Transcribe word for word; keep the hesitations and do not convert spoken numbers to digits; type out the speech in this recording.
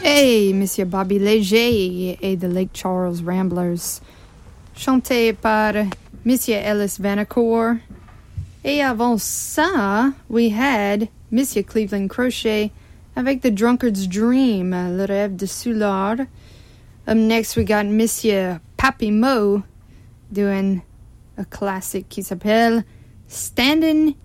Hey, Monsieur Bobby Léger et The Lake Charles Ramblers. Chanté par Monsieur Ellis Vanacore. Et avant ça, we had Monsieur Cleveland Crochet avec The Drunkard's Dream, Le Rêve de Soulard. Up next, we got Monsieur Papi Mo doing a classic qui s'appelle Standin'